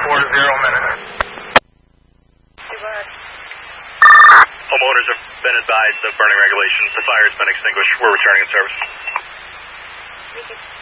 minutes. Homeowners have been advised of burning regulations. The fire has been extinguished. We're returning in service.